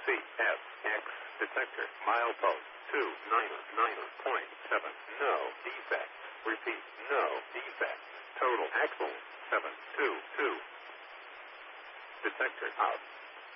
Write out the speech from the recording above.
CFX detector. Milepost 299.7. No defects. Repeat, no defects. Total axle 722. Detector out.